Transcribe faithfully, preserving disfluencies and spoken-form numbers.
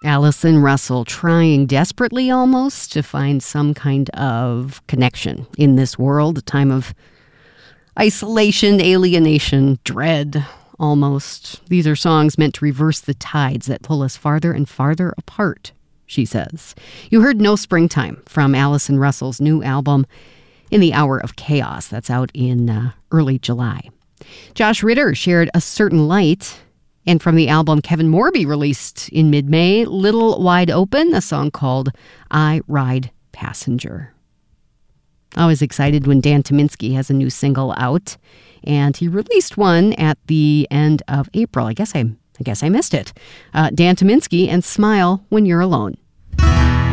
Allison Russell trying desperately almost to find some kind of connection in this world, a time of isolation, alienation, dread, almost. These are songs meant to reverse the tides that pull us farther and farther apart, she says. You heard No Springtime from Allison Russell's new album, In the Hour of Chaos. That's out in uh, early July. Josh Ritter shared A Certain Light. And from the album Kevin Morby released in mid-May, Little Wide Open, a song called I Ride Passenger. I was excited when Dan Tyminski has a new single out, and he released one at the end of April. I guess I, I guess I missed it. Uh, Dan Tyminski and Smile When You're Alone.